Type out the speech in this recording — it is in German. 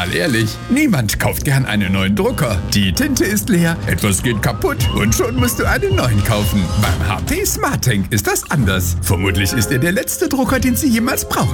Mal ehrlich, niemand kauft gern einen neuen Drucker. Die Tinte ist leer, etwas geht kaputt und schon musst du einen neuen kaufen. Beim HP SmartTank ist das anders. Vermutlich ist er der letzte Drucker, den Sie jemals brauchen